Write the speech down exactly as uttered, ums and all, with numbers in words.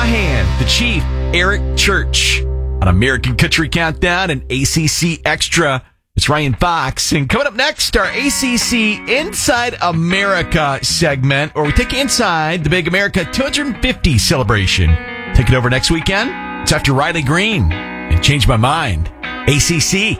my hand, the Chief, Eric Church, on American Country Countdown and A C C Extra. It's Ryan Fox. And coming up next, our A C C Inside America segment, where we take you inside the big America two hundred fifty celebration. Take it over next weekend. It's after Riley Green and Change My Mind. A C C.